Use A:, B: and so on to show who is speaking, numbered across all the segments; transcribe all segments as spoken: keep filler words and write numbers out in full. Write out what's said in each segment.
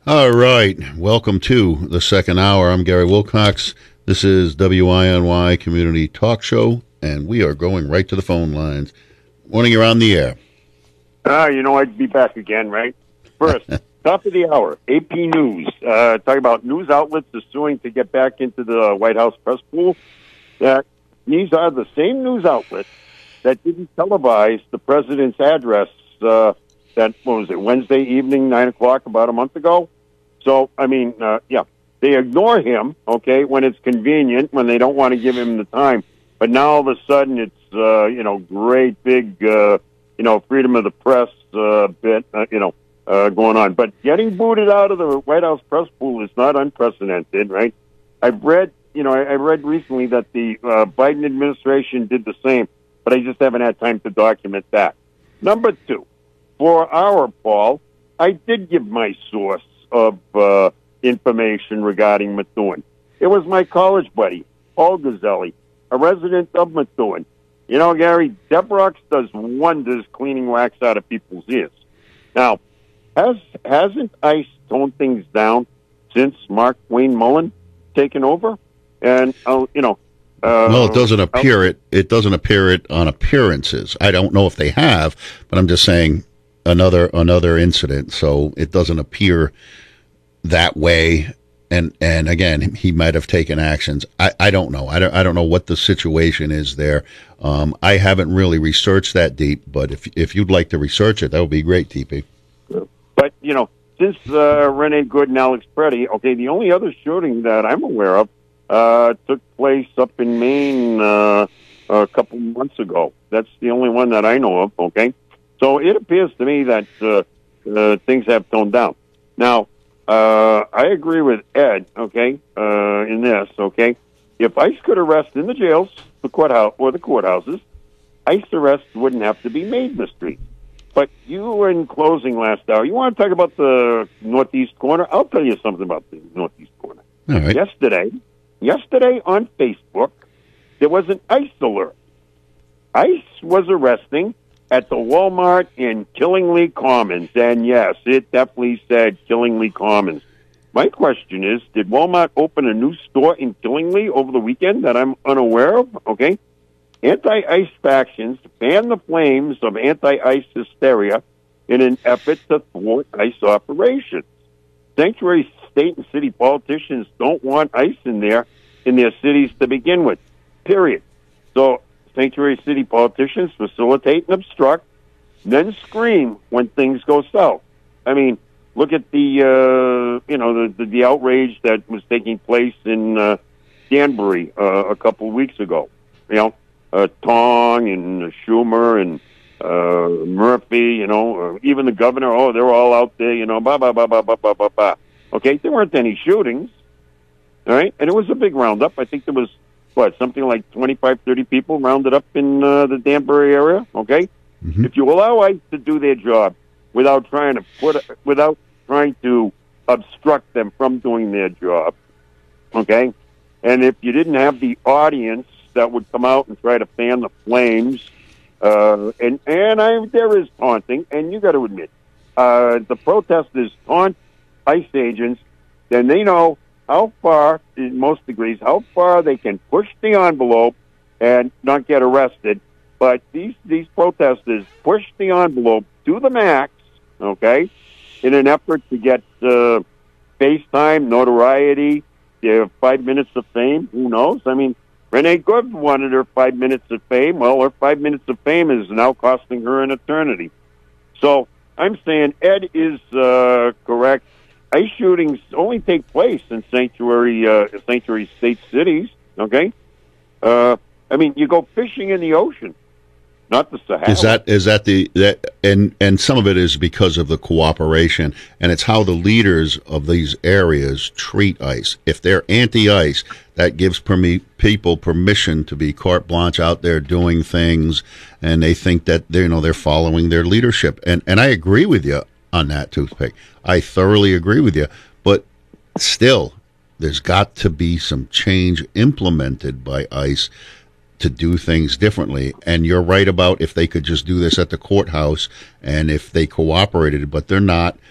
A: All right. Welcome to the second hour. I'm Gary Wilcox. This is W I N Y Community Talk Show, and we are going right to the phone lines. Morning, you're on the air.
B: Ah, uh, you know, I'd be back again, right? First, top of the hour, A P News. Uh, talking about news outlets are suing to get back into the White House press pool. Uh, these are the same news outlets that didn't televise the president's address uh, that, what was it, Wednesday evening, nine o'clock, about a month ago. So, I mean, uh, yeah, they ignore him, okay, when it's convenient, when they don't want to give him the time. But now all of a sudden it's, uh, you know, great big, uh, you know, freedom of the press uh, bit, uh, you know, uh, going on. But getting booted out of the White House press pool is not unprecedented, right? I've read, you know, I, I read recently that the uh, Biden administration did the same, but I just haven't had time to document that. Number two, for our Paul, I did give my source of uh, information regarding Methuen. It was my college buddy, Paul Gazzelli, a resident of Methuen. You know, Gary, Debrox does wonders cleaning wax out of people's ears. Now, has, hasn't ICE toned things down since Mark Wayne Mullen taken over? And, uh, you know... Uh,
A: well, it doesn't appear it. It doesn't appear it on appearances. I don't know if they have, but I'm just saying another another incident. So it doesn't appear that way. And and again, he might have taken actions. I, I don't know. I don't I don't know what the situation is there. Um, I haven't really researched that deep. But if if you'd like to research it, that would be great, T P.
B: But you know, since uh, Rene Good and Alex Preddy, okay, the only other shooting that I'm aware of uh, took place up in Maine uh, a couple months ago. That's the only one that I know of. Okay, so it appears to me that uh, uh, things have toned down now. Uh, I agree with Ed, okay, uh, in this, okay. If ICE could arrest in the jails, the courthouse, or the courthouses, ICE arrests wouldn't have to be made in the street. But you were in closing last hour. You want to talk about the Northeast Corner? I'll tell you something about the Northeast Corner.
A: All right.
B: Yesterday, yesterday on Facebook, there was an ICE alert. ICE was arresting at the Walmart in Killingly Commons. And yes, it definitely said Killingly Commons. My question is, did Walmart open a new store in Killingly over the weekend that I'm unaware of? Okay. Anti-ICE factions fan the flames of anti-ICE hysteria in an effort to thwart ICE operations. Sanctuary state and city politicians don't want ICE in there, in their cities to begin with, period. So sanctuary city politicians facilitate and obstruct, then scream when things go south. I mean, look at the uh, you know the, the the outrage that was taking place in uh, Danbury uh, a couple of weeks ago. You know, uh, Tong and Schumer and uh, Murphy. You know, uh, even the governor. Oh, they're all out there. You know, ba ba ba ba ba ba ba ba. Okay, there weren't any shootings. All right, and it was a big roundup. I think there was. What, something like twenty-five, thirty people rounded up in uh, the Danbury area, okay? Mm-hmm. If you allow ICE to do their job without trying to put, without trying to obstruct them from doing their job, okay? And if you didn't have the audience that would come out and try to fan the flames, uh, and, and I, there is taunting, and you got to admit, uh, the protesters taunt ICE agents, then they know how far, in most degrees, how far they can push the envelope and not get arrested. But these these protesters push the envelope to the max, okay, in an effort to get uh, face time, notoriety, their five minutes of fame. Who knows? I mean, Renee Good wanted her five minutes of fame. Well, her five minutes of fame is now costing her an eternity. So I'm saying Ed is uh, correct. ICE shootings only take place in sanctuary uh, sanctuary state cities, okay? Uh, I mean, you go fishing in the ocean, not the Sahara.
A: Is that is that the that and and some of it is because of the cooperation, and it's how the leaders of these areas treat ICE. If they're anti-ICE, that gives permi- people permission to be carte blanche out there doing things, and they think that they you know they're following their leadership. And and I agree with you on that, Toothpick. I thoroughly agree with you. But still, there's got to be some change implemented by ICE to do things differently. And you're right about if they could just do this at the courthouse and if they cooperated, but they're not.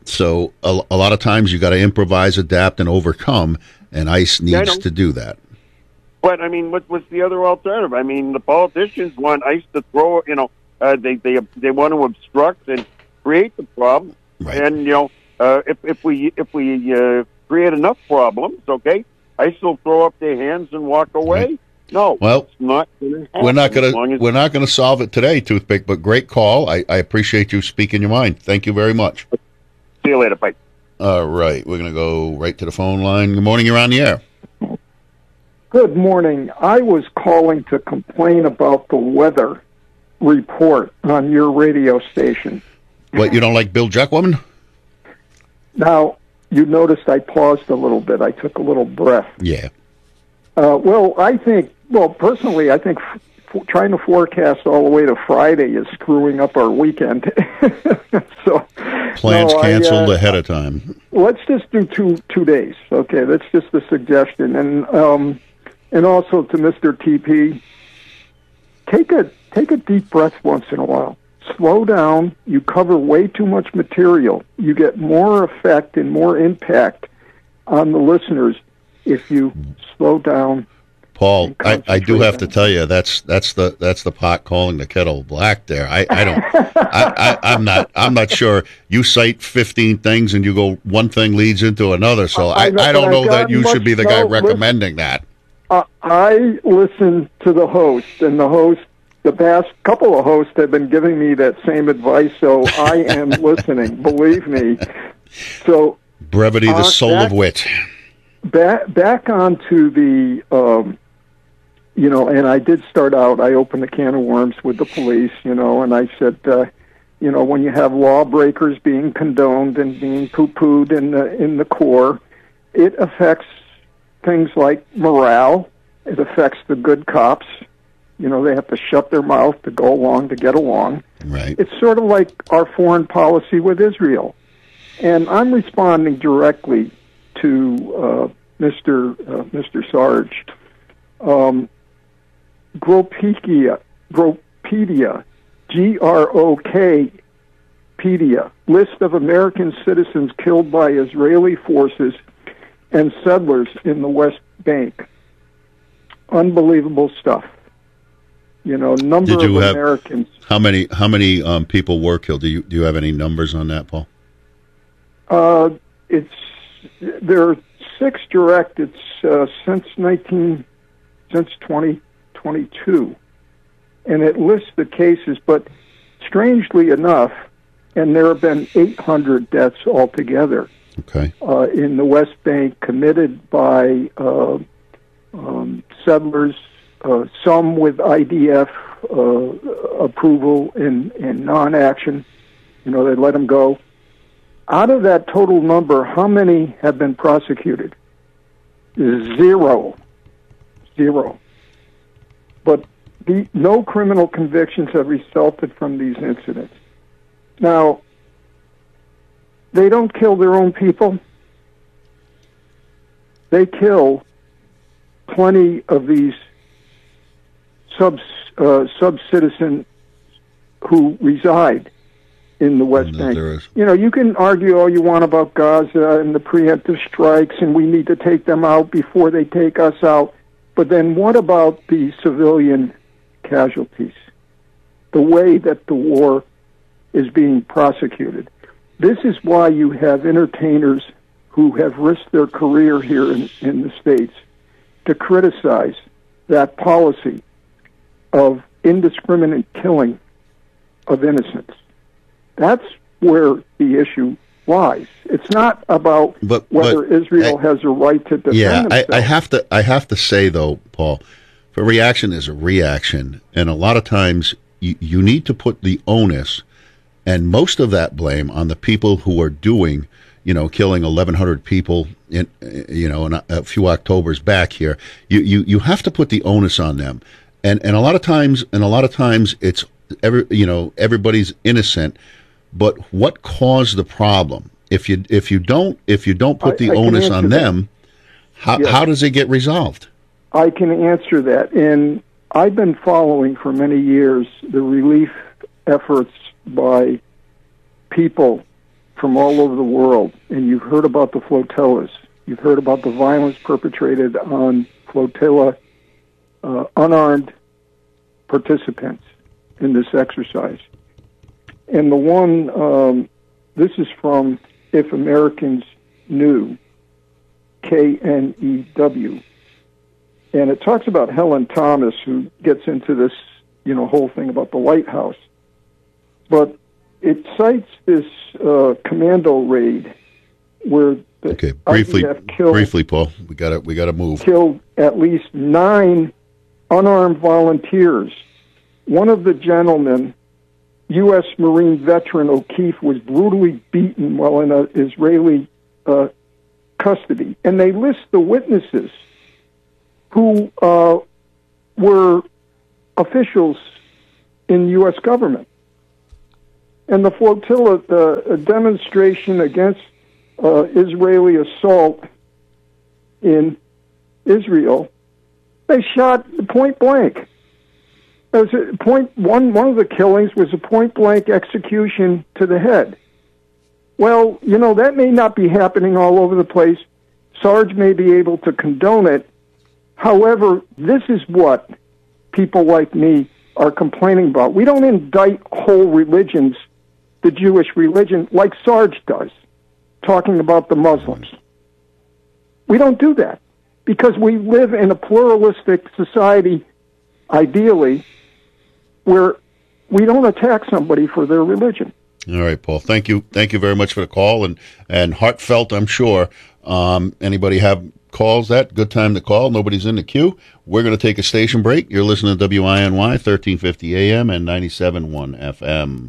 A: So a, a lot of times you got to improvise, adapt, and overcome, and ICE
B: Yeah, I
A: needs
B: know.
A: to do that.
B: But I mean, what was the other alternative? I mean, the politicians want ICE to throw, you know, uh, they they they want to obstruct and create the problem.
A: Right.
B: And you know, uh, if if we if we uh, create enough problems, okay, ICE will throw up their hands and walk away.
A: Right.
B: No,
A: Well,
B: it's not going to happen.
A: We're not
B: as long
A: gonna
B: as-
A: we're not gonna solve it today, Toothpick. But great call. I, I appreciate you speaking your mind. Thank you very much.
B: See you later. Bye.
A: All right, we're gonna go right to the phone line. Good morning. You're on the air.
C: Good morning. I was calling to complain about the weather report on your radio station.
A: What, you don't like Bill Jackwoman?
C: Now, you noticed I paused a little bit. I took a little breath.
A: Yeah.
C: Uh, well, I think, well, personally, I think f- f- trying to forecast all the way to Friday is screwing up our weekend. so
A: Plans
C: no, I,
A: canceled
C: uh,
A: ahead of time.
C: Let's just do two two days. Okay, that's just a suggestion. And um, and also to Mister T P, take a take a deep breath once in a while. Slow down. You cover way too much material. You get more effect and more impact on the listeners if you slow down.
A: Paul, I, I do
C: concentrate
A: have to
C: on-
A: tell you that's that's the that's the pot calling the kettle black. There, I, I don't, I, I, I'm not I'm not sure. You cite fifteen things and you go one thing leads into another. So I,
C: I know,
A: I don't
C: but
A: know
C: I've
A: that
C: got
A: you should be the
C: much-
A: guy
C: no, listen.
A: recommending that.
C: Uh, I listen to the host, and the host, the past couple of hosts have been giving me that same advice, so I am listening, believe me. So
A: Brevity, the
C: Uh,
A: soul
C: that-
A: of wit.
C: back back onto the, um, you know, and I did start out, I opened a can of worms with the police, you know, and I said, uh, you know, when you have lawbreakers being condoned and being poo-pooed in the, in the Corps, it affects things like morale. It affects the good cops. You know, they have to shut their mouth to go along to get along.
A: Right.
C: It's sort of like our foreign policy with Israel. And I'm responding directly to uh, Mister Uh, Mister Sarge. Um, Gropedia, Gropedia, G R O K Pedia, list of American citizens killed by Israeli forces and settlers in the West Bank. Unbelievable stuff. You know, number
A: Did you
C: of
A: have-
C: Americans.
A: How many how many um, people were killed? Do you do you have any numbers on that, Paul?
C: Uh, it's there are six direct. It's uh, since nineteen since twenty twenty two, and it lists the cases. But strangely enough, and there have been eight hundred deaths altogether
A: Okay.
C: uh, in the West Bank committed by uh, um, settlers. Uh, some with I D F uh, approval and, and non-action. You know, they let them go. Out of that total number, how many have been prosecuted? Zero. Zero. But the, no criminal convictions have resulted from these incidents. Now, they don't kill their own people. They kill plenty of these sub uh, sub-citizen who reside in the West
A: No,
C: Bank.
A: there is.
C: You know, you can argue all you want about Gaza and the preemptive strikes, and we need to take them out before they take us out. But then what about the civilian casualties? The way that the war is being prosecuted. This is why you have entertainers who have risked their career here in, in the States to criticize that policy of indiscriminate killing of innocents. That's where the issue lies. It's not about
A: But-
C: whether
A: but,
C: Israel
A: I-
C: has a right to defend
A: Yeah, I,
C: itself.
A: I have to. I have to say though, Paul, a reaction is a reaction, and a lot of times you, you need to put the onus and most of that blame on the people who are doing, you know, killing eleven hundred people in, you know, in a, a few Octobers back here. You, you you have to put the onus on them, and and a lot of times, and a lot of times it's every you know everybody's innocent, but what caused the problem? If you if you don't if you don't put
C: I-
A: the
C: I can
A: onus
C: answer
A: on
C: that.
A: them, how
C: Yes.
A: how does it get resolved?
C: I can answer that. And I've been following for many years the relief efforts by people from all over the world, and you've heard about the flotillas. You've heard about the violence perpetrated on flotilla uh, unarmed participants in this exercise. And the one, um, this is from If Americans Knew, K N E W. And it talks about Helen Thomas, who gets into this, you know, whole thing about the lighthouse. But it cites this uh, commando raid where the
A: okay, briefly,
C: I D F killed,
A: briefly, Paul, we got to we got to move.
C: Killed at least nine unarmed volunteers. One of the gentlemen, U S Marine veteran O'Keefe, was brutally beaten while in an Israeli uh, custody, and they list the witnesses who uh, were officials in U S government. And the flotilla, the a demonstration against uh, Israeli assault in Israel, they shot point blank. It was a point one. One of the killings was a point blank execution to the head. Well, you know, that may not be happening all over the place. Sarge may be able to condone it. However, this is what people like me are complaining about. We don't indict whole religions, the Jewish religion, like Sarge does, talking about the Muslims. We don't do that because we live in a pluralistic society, ideally, where we don't attack somebody for their religion.
A: All right, Paul. Thank you. Thank you very much for the call and, and heartfelt, I'm sure. Um, anybody have calls? That good time to call. Nobody's in the queue. We're going to take a station break. You're listening to W I N Y, thirteen fifty A M and ninety-seven point one F M.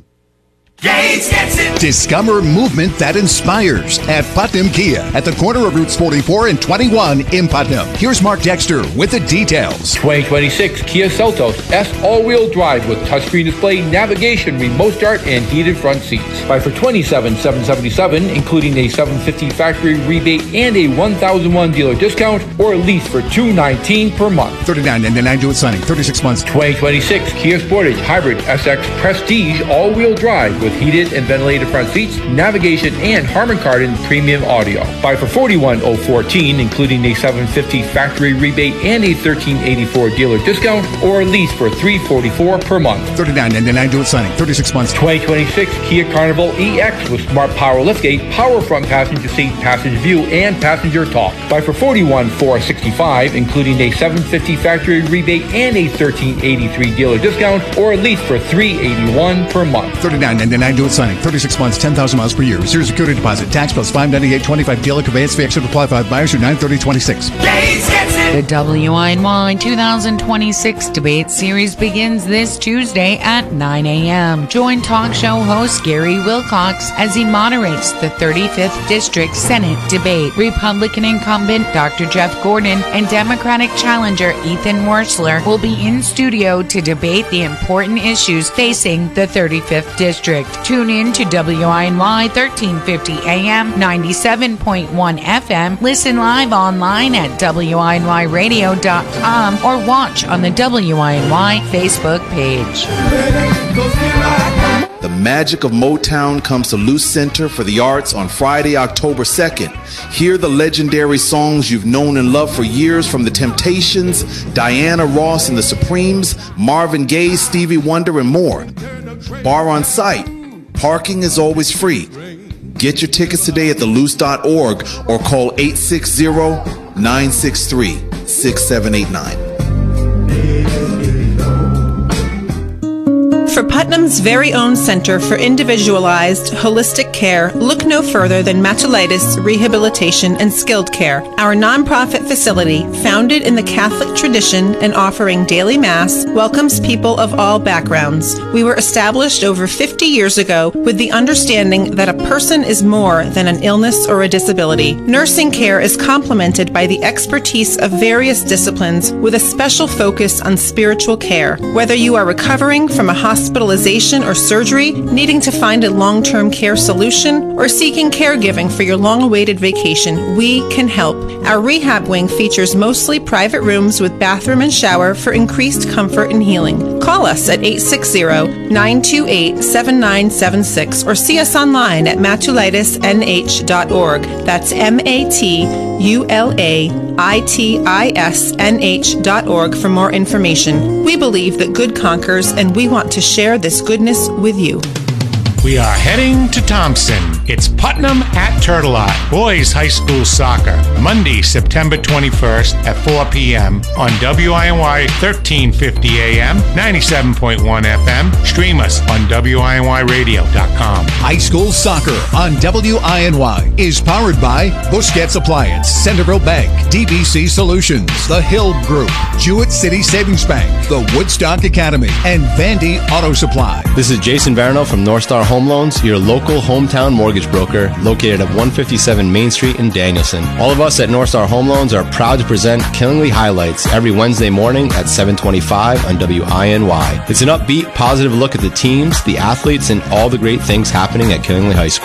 D: Gates gets it.
E: Discover movement that inspires at Putnam Kia at the corner of Routes forty-four and twenty-one in Putnam. Here's Mark Dexter with the details.
F: twenty twenty-six Kia Seltos S all-wheel drive with touchscreen display, navigation, remote start, and heated front seats. Buy for twenty-seven thousand seven hundred seventy-seven dollars, including a seven hundred fifty dollars factory rebate and a one thousand one dealer discount, or lease for two hundred nineteen dollars per month.
E: thirty-nine ninety-nine due at signing, thirty-six months.
F: twenty twenty-six Kia Sportage Hybrid S X Prestige all-wheel drive with heated and ventilated front seats, navigation, and Harman Kardon premium audio. Buy for forty-one thousand fourteen dollars, including a seven hundred fifty dollars factory rebate and a one thousand three hundred eighty-four dollars dealer discount, or lease for three hundred forty-four dollars per month.
E: thirty-nine ninety-nine due at signing, thirty-six months.
F: twenty twenty-six Kia Carnival E X with smart power liftgate, power front passenger seat, passenger view, and passenger talk. Buy for forty-one thousand four hundred sixty-five dollars, including a seven hundred fifty dollars factory rebate and a one thousand three hundred eighty-three dollars dealer discount, or lease for three hundred eighty-one dollars per month.
E: thirty-nine ninety-nine due at signing, thirty-six months, ten thousand miles per year. Zero security deposit. Tax bills five ninety-eight twenty-five. Dealer conveyance fee extra apply. Five buyers through nine thirty twenty-six.
D: Gates gets it.
G: The W I N Y two thousand twenty-six debate series begins this Tuesday at nine a.m. Join talk show host Gary Wilcox as he moderates the thirty-fifth District Senate debate. Republican incumbent Doctor Jeff Gordon and Democratic challenger Ethan Wursler will be in studio to debate the important issues facing the thirty-fifth District. Tune in to W I N Y thirteen fifty A M, ninety-seven point one F M. Listen live online at W I N Y radio dot com or watch on the W I N Y Facebook page.
H: The magic of Motown comes to Luce Center for the Arts on Friday, October second. Hear the legendary songs you've known and loved for years from The Temptations, Diana Ross and the Supremes, Marvin Gaye, Stevie Wonder, and more. Bar on site. Parking is always free. Get your tickets today at the luce dot org or call eight six zero, nine six three, six seven eight nine.
I: For Putnam's very own Center for Individualized Holistic Care, look no further than Matulitis Rehabilitation and Skilled Care. Our nonprofit facility, founded in the Catholic tradition and offering daily Mass, welcomes people of all backgrounds. We were established over fifty years ago with the understanding that a person is more than an illness or a disability. Nursing care is complemented by the expertise of various disciplines with a special focus on spiritual care. Whether you are recovering from a hospital hospitalization or surgery, needing to find a long-term care solution, or seeking caregiving for your long-awaited vacation, we can help. Our rehab wing features mostly private rooms with bathroom and shower for increased comfort and healing. Call us at eight six zero, nine two eight, seven nine seven six or see us online at matulitis n h dot org. That's M A T U L A I T I S N H dot org for more information. We believe that good conquers, and we want to share this goodness with you.
J: We are heading to Thompson. It's Putnam at Turtle Eye, boys high school soccer, Monday, September twenty-first at four p.m. on W I N Y thirteen fifty A M, ninety-seven point one F M. Stream us on W I N Y radio dot com.
E: High school soccer on W I N Y is powered by Busquets Appliance, Centerville Bank, D B C Solutions, The Hill Group, Jewett City Savings Bank, the Woodstock Academy, and Vandy Auto Supply.
K: This is Jason Varno from North Star Home Loans, your local hometown mortgage broker located at one fifty-seven Main Street in Danielson. All of us at North Star Home Loans are proud to present Killingly Highlights every Wednesday morning at seven twenty-five on W I N Y. It's an upbeat, positive look at the teams, the athletes, and all the great things happening at Killingly High School.